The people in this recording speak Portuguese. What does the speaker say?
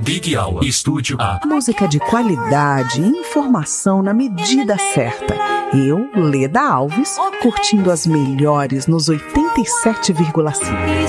Big Hour, Estúdio A. Música de qualidade e informação na medida certa. Eu, Leda Alves, curtindo as melhores nos 87,5.